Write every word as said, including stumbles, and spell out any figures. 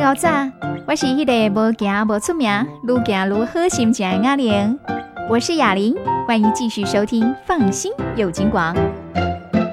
牛仔，我是迄个无行无出名，愈行愈好心情的雅玲。我是雅玲，欢迎继续收听《放心有金广》。